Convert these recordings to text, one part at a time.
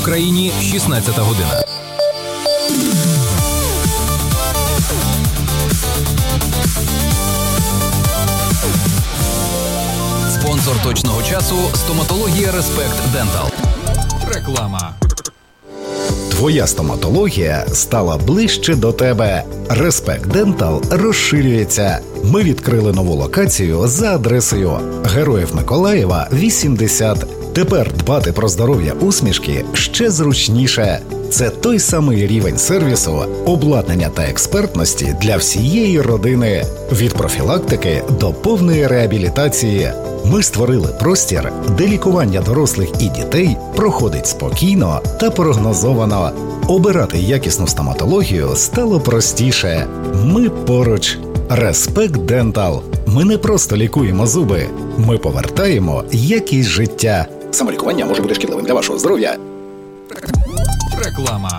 Україні 16 година. Спонсор точного часу – стоматологія Респект Дентал. Реклама. Твоя стоматологія стала ближче до тебе. Респект Дентал розширюється. Ми відкрили нову локацію за адресою Героїв Миколаєва, 80. Тепер дбати про здоров'я усмішки ще зручніше. Це той самий рівень сервісу, обладнання та експертності для всієї родини. Від профілактики до повної реабілітації. Ми створили простір, де лікування дорослих і дітей проходить спокійно та прогнозовано. Обирати якісну стоматологію стало простіше. Ми поруч. Респект Дентал. Ми не просто лікуємо зуби. Ми повертаємо якість життя. Самолікування може бути шкідливим для вашого здоров'я. Реклама.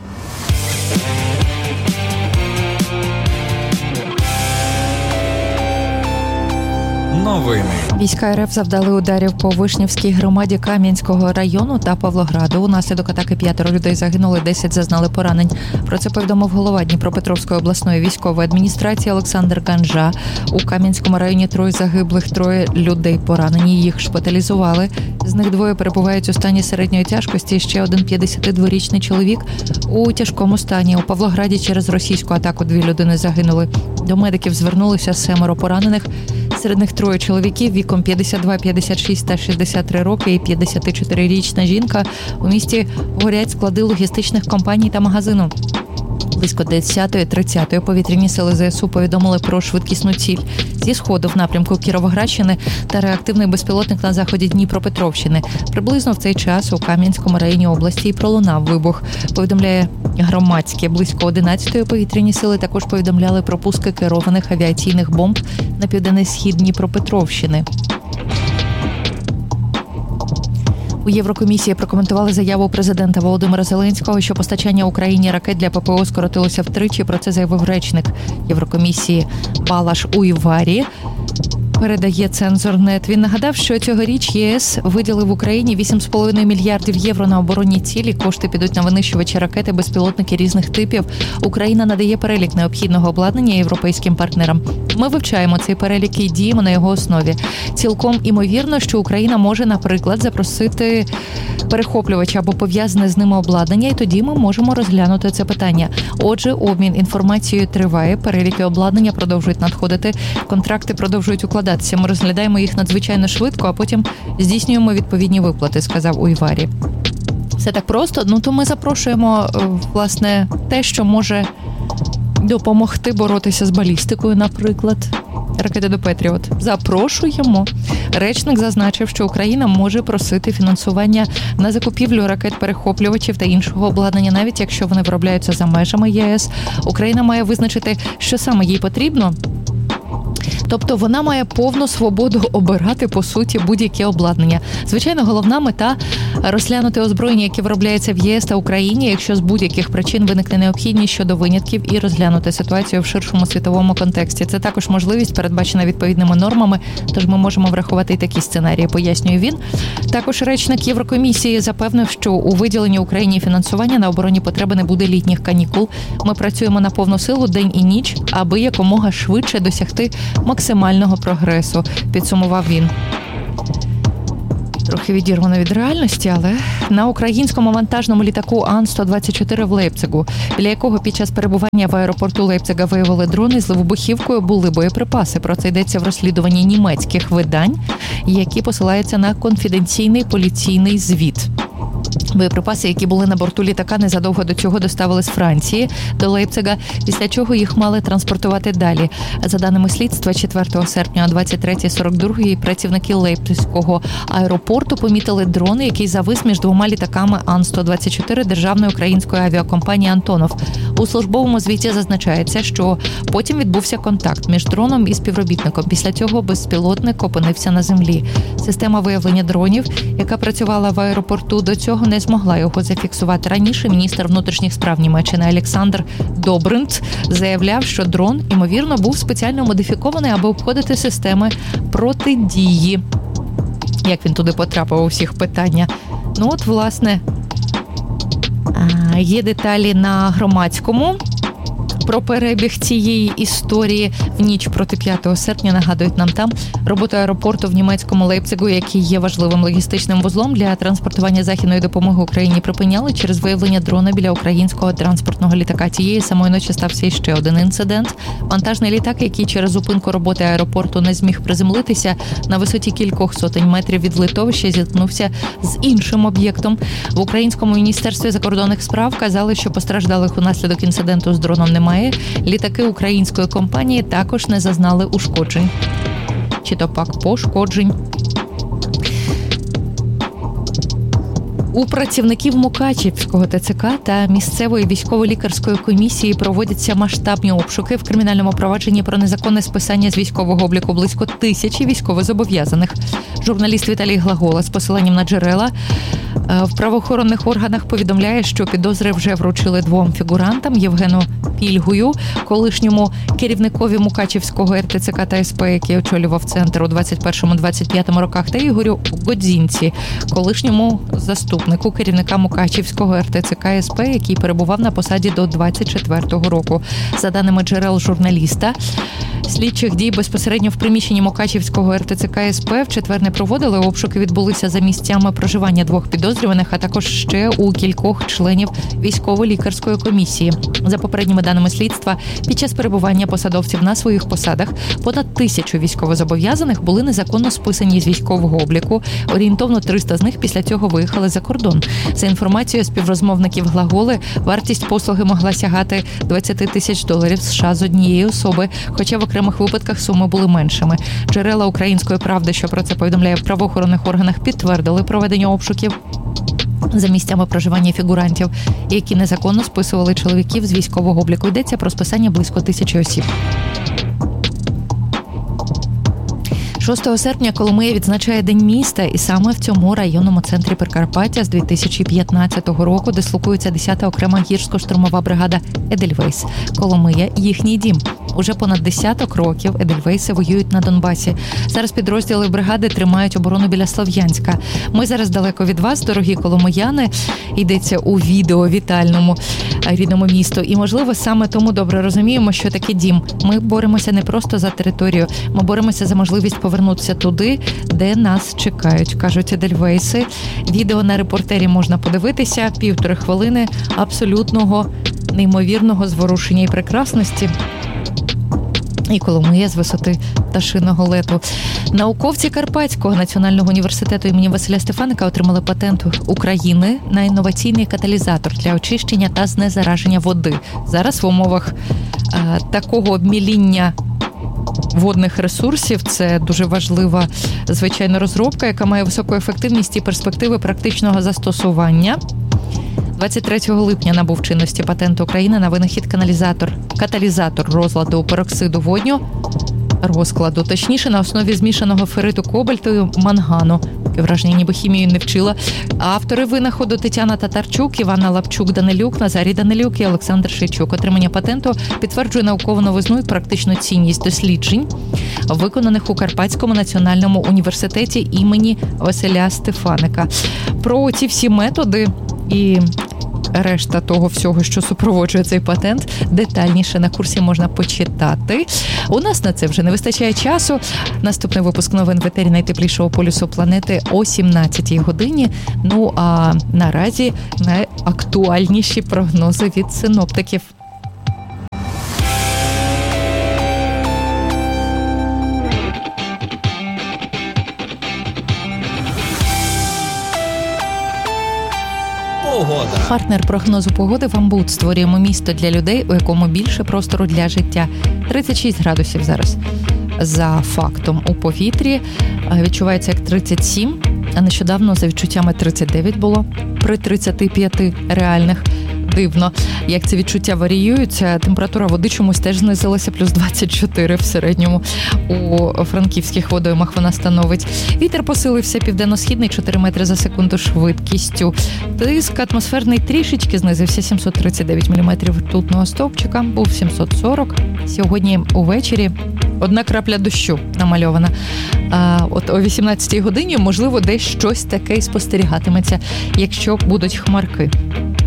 Новини. Війська РФ завдали ударів по Вишнівській громаді Кам'янського району та Павлограду. Унаслідок атаки 5 людей загинули, 10 зазнали поранень. Про це повідомив голова Дніпропетровської обласної військової адміністрації Олександр Ганжа. У Кам'янському районі 3 загиблих, 3 людей поранені. Їх шпиталізували. З них 2 перебувають у стані середньої тяжкості. Ще один 52-річний чоловік у тяжкому стані. У Павлограді через російську атаку 2 людини загинули. До медиків звернулися 7 поранених. Серед них 3 чоловіків віком 52, 56 та 63 роки і 54-річна жінка. У місті горять склади логістичних компаній та магазину. Близько 10:30 повітряні сили ЗСУ повідомили про швидкісну ціль зі сходу в напрямку Кіровоградщини та реактивний безпілотник на заході Дніпропетровщини. Приблизно в цей час у Кам'янському районі області пролунав вибух, повідомляє Громадське. Близько 11:00 повітряні сили також повідомляли про пуски керованих авіаційних бомб на південний схід Дніпропетровщини. У Єврокомісії прокоментували заяву президента Володимира Зеленського, що постачання Україні ракет для ППО скоротилося втричі. Про це заявив речник Єврокомісії Балаш Уйварі. Передає Цензорнет. Він нагадав, що цьогоріч ЄС виділив Україні 8,5 мільярдів євро на оборонні цілі. Кошти підуть на винищувачі ракети, безпілотники різних типів. Україна надає перелік необхідного обладнання європейським партнерам. Ми вивчаємо цей перелік і діємо на його основі. Цілком імовірно, що Україна може, наприклад, запросити перехоплювач або пов'язане з ними обладнання, і тоді ми можемо розглянути це питання. Отже, обмін інформацією триває, переліки обладнання продовжують надходити, контракти продовжують укладатися. Ми розглядаємо їх надзвичайно швидко, а потім здійснюємо відповідні виплати, сказав Уйварі. Все так просто? То ми запрошуємо, власне, те, що може допомогти боротися з балістикою, наприклад. Ракети до Петріот. Запрошуємо. Речник зазначив, що Україна може просити фінансування на закупівлю ракет-перехоплювачів та іншого обладнання, навіть якщо вони виробляються за межами ЄС. Україна має визначити, що саме їй потрібно. Тобто вона має повну свободу обирати, по суті, будь-яке обладнання. Звичайно, головна мета – розглянути озброєння, яке виробляється в ЄС та Україні, якщо з будь-яких причин виникне необхідність щодо винятків, і розглянути ситуацію в ширшому світовому контексті. Це також можливість, передбачена відповідними нормами, тож ми можемо врахувати і такі сценарії, пояснює він. Також речник Єврокомісії запевнив, що у виділенні Україні фінансування на оборонні потреби не буде літніх канікул. Ми працюємо на повну силу день і ніч, аби якомога швидше досягти максимального прогресу, підсумував він. Трохи відірвано від реальності, але на українському вантажному літаку Ан-124 в Лейпцигу, біля якого під час перебування в аеропорту Лейпцига виявили дрони з вибухівкою, були боєприпаси. Про це йдеться в розслідуванні німецьких видань, які посилаються на конфіденційний поліційний звіт. Боєприпаси, які були на борту літака, незадовго до цього доставили з Франції до Лейпцига, після чого їх мали транспортувати далі. За даними слідства, 4 серпня о 23:42 працівники Лейпцизького аеропорту помітили дрон, який завис між 2 літаками Ан-124 державної української авіакомпанії «Антонов». У службовому звіті зазначається, що потім відбувся контакт між дроном і співробітником. Після цього безпілотник опинився на землі. Система виявлення дронів, яка працювала в аеропорту, до цього не змогла його зафіксувати. Раніше міністр внутрішніх справ Німеччини Олександр Добринт заявляв, що дрон, ймовірно, був спеціально модифікований, аби обходити системи протидії. Як він туди потрапив, у всіх питання. Власне, Є деталі на Громадському про перебіг цієї історії. В ніч проти 5 серпня, нагадують нам там, роботу аеропорту в німецькому Лейпцигу, який є важливим логістичним вузлом для транспортування західної допомоги Україні, припиняли через виявлення дрона біля українського транспортного літака. Тієї самої ночі стався іще один інцидент. Вантажний літак, який через зупинку роботи аеропорту не зміг приземлитися на висоті кількох сотень метрів від литовища, зіткнувся з іншим об'єктом. В українському міністерстві закордонних справ казали, що постраждалих унаслідок інциденту з дроном немає. Літаки української компанії також не зазнали ушкоджень. Чи то пак пошкоджень. У працівників Мукачівського ТЦК та місцевої військово-лікарської комісії проводяться масштабні обшуки в кримінальному провадженні про незаконне списання з військового обліку близько 1000 військовозобов'язаних. Журналіст Віталій Глагола з посиланням на джерела в правоохоронних органах повідомляє, що підозри вже вручили 2 фігурантам: Євгену Пільгую, колишньому керівникові Мукачівського РТЦК та СП, який очолював центр у 21-25 роках, та Ігорю Годзінці, колишньому заступнику керівника Мукачівського РТЦК СП, який перебував на посаді до 24-го року. За даними джерел журналіста, слідчих дій безпосередньо в приміщенні Мукачівського РТЦК СП в четвер не проводили. Обшуки відбулися за місцями проживання 2 підозрюваних, а також ще у кількох членів військово-лікарської комісії. За попередніми даними слідства, під час перебування посадовців на своїх посадах понад 1000 військовозобов'язаних були незаконно списані з військового обліку. Орієнтовно 300 з них після цього виїхали за кордон. За інформацією співрозмовників Глаголи, вартість послуги могла сягати $20 000 США з однієї особи, хоча в окремих випадках суми були меншими. Джерела «Української правди», що про це повідомляє в правоохоронних органах, підтвердили проведення обшуків за місцями проживання фігурантів, які незаконно списували чоловіків з військового обліку. Йдеться про списання близько 1000 осіб. 6 серпня Коломия відзначає День міста, і саме в цьому районному центрі Прикарпаття з 2015 року дислокується 10-та окрема гірсько-штурмова бригада «Едельвейс». Коломия – їхній дім. Уже понад 10 років Едельвейси воюють на Донбасі. Зараз підрозділи бригади тримають оборону біля Слов'янська. Ми зараз далеко від вас, дорогі коломияни, йдеться у відео вітальному рідному місту. І, можливо, саме тому добре розуміємо, що таке дім. Ми боремося не просто за територію, ми боремося за можливість повернутися туди, де нас чекають, кажуть Едельвейси. Відео на репортері можна подивитися, 1,5 хвилини абсолютного, неймовірного зворушення і прекрасності. І Коломия з висоти пташиного лету. Науковці Карпатського національного університету імені Василя Стефаника отримали патент України на інноваційний каталізатор для очищення та знезараження води. Зараз в умовах такого обміління водних ресурсів це дуже важлива, звичайно, розробка, яка має високу ефективність і перспективи практичного застосування. 23 липня набув чинності патент України на винахід каталізатор розладу пероксиду водню, розкладу, точніше, на основі змішаного фериту кобальту і мангану. Таке враження, ніби хімію не вчила. Автори винаходу Тетяна Татарчук, Івана Лапчук-Данилюк, Назарій Данилюк і Олександр Шийчук. Отримання патенту підтверджує наукову новизну і практичну цінність досліджень, виконаних у Карпатському національному університеті імені Василя Стефаника. Про ці всі методи і решта того всього, що супроводжує цей патент, детальніше на курсі можна почитати. У нас на це вже не вистачає часу. Наступний випуск новин в етері найтеплішого полюсу планети о 17-й годині. Ну, а наразі найактуальніші прогнози від синоптиків. Погода. Партнер прогнозу погоди «Вамбут». Створюємо місто для людей, у якому більше простору для життя. 36 градусів зараз. За фактом у повітрі відчувається як 37, а нещодавно за відчуттями 39 було при 35 реальних. Дивно, як ці відчуття варіюються. Температура води чомусь теж знизилася, плюс 24 в середньому. У франківських водоймах вона становить. Вітер посилився південно-східний 4 метри за секунду швидкістю. Тиск атмосферний трішечки знизився, 739 міліметрів ртутного стовпчика, був 740. Сьогодні увечері 1 крапля дощу намальована. От о 18-й годині, можливо, десь щось таке і спостерігатиметься, якщо будуть хмарки.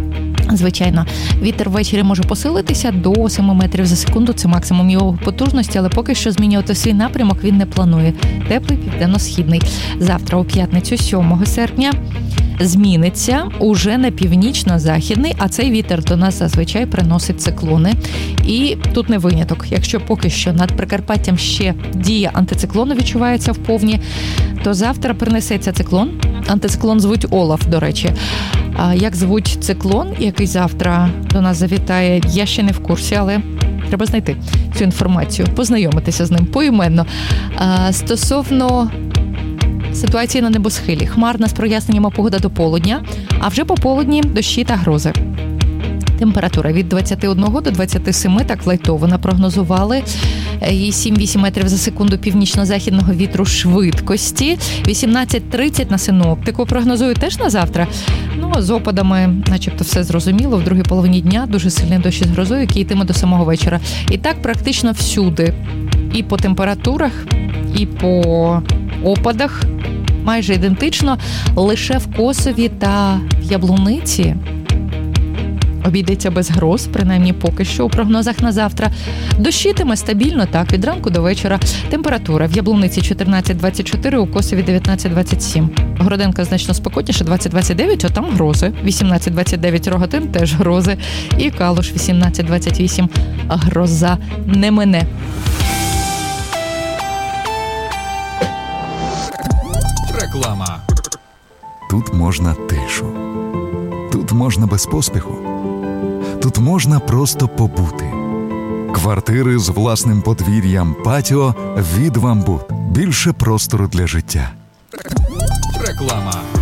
Звичайно, вітер ввечері може посилитися до 7 метрів за секунду, це максимум його потужності, але поки що змінювати свій напрямок він не планує. Теплий південно-східний. Завтра у п'ятницю 7 серпня зміниться уже на північно-західний, а цей вітер до нас зазвичай приносить циклони. І тут не виняток. Якщо поки що над Прикарпаттям ще дія антициклону відчувається вповні, то завтра принесеться циклон. Антициклон звуть Олаф, до речі. А як звуть циклон, який завтра до нас завітає, я ще не в курсі, але треба знайти цю інформацію, познайомитися з ним поіменно. Стосовно ситуації на небосхилі. Хмарна з проясненнями погода до полудня, а вже по полудні дощі та грози. Температура від 21 до 27, так лайтово напрогнозували. І 7-8 метрів за секунду північно-західного вітру швидкості. 18-30 на синоптику прогнозують теж на завтра. Ну, з опадами, начебто, все зрозуміло. В другій половині дня дуже сильний дощ із грозою, який йтиме до самого вечора. І так практично всюди. І по температурах, і по опадах майже ідентично. Лише в Косові та в Яблуниці обійдеться без гроз, принаймні поки що у прогнозах на завтра. Дощитиме стабільно, так, від ранку до вечора. Температура в Яблуниці 14-24, у Косові 19-27. Городенка значно спекотніше, 20-29, а там грози. 18-29 Рогатин, теж грози. І Калуш 18-28, гроза не мине. Реклама. Тут можна тишу. Тут можна без поспіху. Тут можна просто побути. Квартири з власним подвір'ям, патіо від «Вамбут». Більше простору для життя. Реклама.